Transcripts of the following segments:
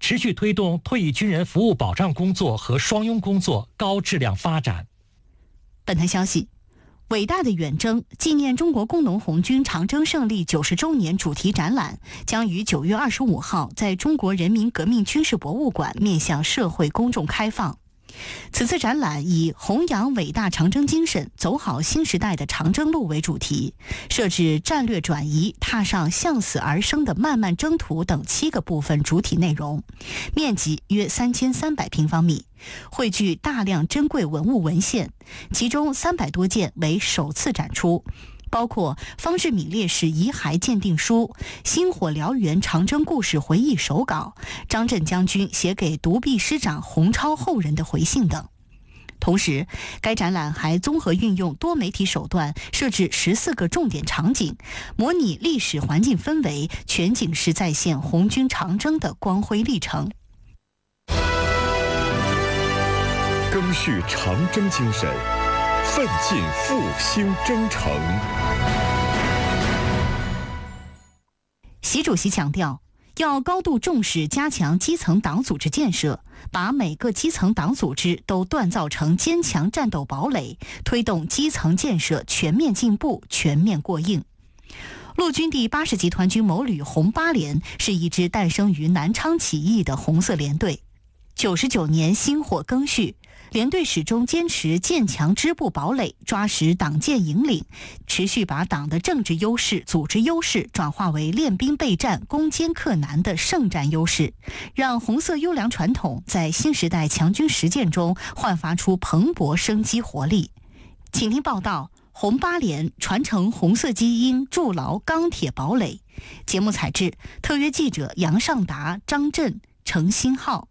持续推动退役军人服务保障工作和双拥工作高质量发展。 本台消息，伟大的远征纪念中国工农红军长征胜利90周年主题展览将于9月25号在中国人民革命军事博物馆面向社会公众开放。此次展览以弘扬伟大长征精神，走好新时代的长征路为主题，设置战略转移、踏上向死而生的漫漫征途等7个部分主体内容，面积约3300平方米，汇聚大量珍贵文物文献，其中300多件为首次展出，包括方志敏烈士遗骸鉴定书、星火燎原长征故事回忆手稿、张震将军写给独臂师长洪超后人的回信等。同时，该展览还综合运用多媒体手段，设置14个重点场景，模拟历史环境氛围，全景式再现红军长征的光辉历程。 赓续长征精神，奋进复兴征程。 习主席强调，要高度重视加强基层党组织建设，把每个基层党组织都锻造成坚强战斗堡垒，推动基层建设全面进步、全面过硬。陆军第80集团军某旅红8连是一支诞生于南昌起义的红色连队。99年薪火更续，连队始终坚持建强支部堡垒，抓实党建引领，持续把党的政治优势、组织优势转化为练兵备战、攻坚克难的胜战优势，让红色优良传统在新时代强军实践中焕发出蓬勃生机活力。请听报道：红8连传承红色基因，筑牢钢铁堡垒。节目采制特约记者杨尚达、张震、程新浩。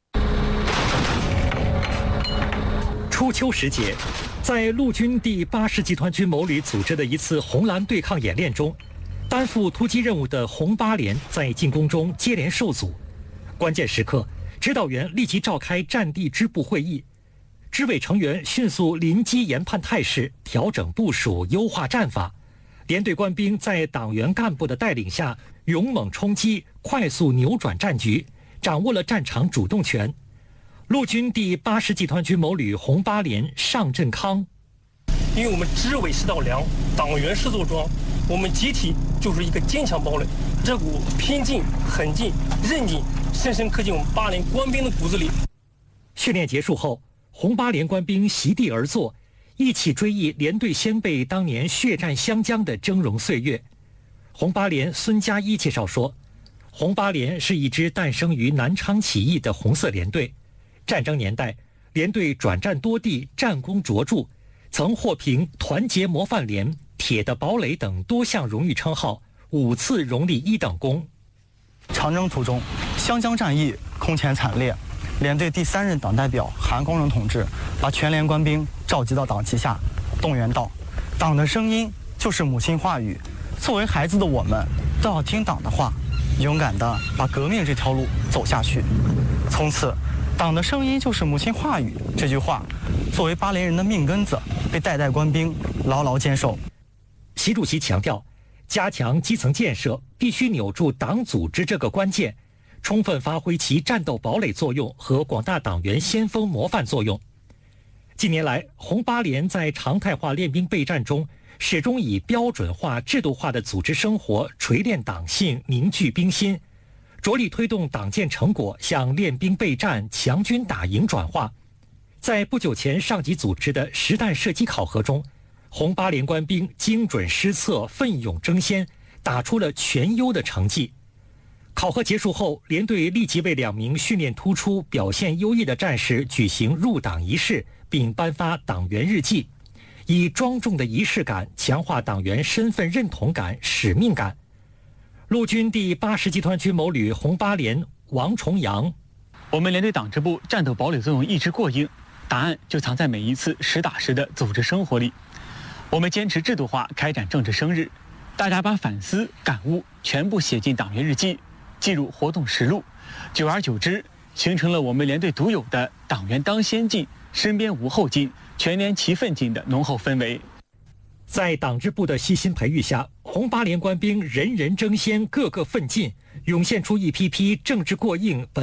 初秋时节，在陆军第80集团军某旅组织的一次红蓝对抗演练中，担负突击任务的红8连在进攻中接连受阻。关键时刻，指导员立即召开战地支部会议，支委成员迅速临机研判态势，调整部署，优化战法。连队官兵在党员干部的带领下，勇猛冲击，快速扭转战局，掌握了战场主动权。陆军第80集团军某旅红8连尚振康， 因为我们支委是道梁，党员是座庄，我们集体就是一个坚强堡垒，这股拼劲、狠劲、韧劲深深刻进我们8连官兵的骨子里。 训练结束后，红8连官兵席地而坐，一起追忆连队先辈当年血战湘江的峥嵘岁月。红8连孙家一介绍说，红8连是一支诞生于南昌起义的红色连队。战争年代，连队转战多地，战功卓著，曾获评团结模范连、铁的堡垒等多项荣誉称号，5次荣立1等功。 长征途中，湘江战役空前惨烈，连队第3任党代表韩光荣同志把全连官兵召集到党旗下，动员道：“党的声音就是母亲话语，作为孩子的我们都要听党的话，勇敢地把革命这条路走下去。”从此，党的声音就是母亲话语这句话，作为8连人的命根子，被代代官兵牢牢坚守。 习主席强调，加强基层建设必须扭住党组织这个关键，充分发挥其战斗堡垒作用和广大党员先锋模范作用。近年来，红8连在常态化练兵备战中，始终以标准化、制度化的组织生活锤炼党性、凝聚兵心，着力推动党建成果向练兵备战、强军打赢转化。在不久前上级组织的实弹射击考核中，红8连官兵精准施策、奋勇争先，打出了全优的成绩。考核结束后，连队立即为2名训练突出、表现优异的战士举行入党仪式，并颁发党员日记，以庄重的仪式感强化党员身份认同感、使命感。陆军第80集团军某旅红8连王重阳， 我们连队党支部战斗堡垒作用一直过硬，答案就藏在每一次实打实的组织生活里。我们坚持制度化开展政治生日，大家把反思感悟全部写进党员日记，记入活动实录，久而久之，形成了我们连队独有的党员当先进、身边无后进、全连齐奋进的浓厚氛围。 在党支部的悉心培育下，红8连官兵人人争先，个个奋进，涌现出一批批政治过硬、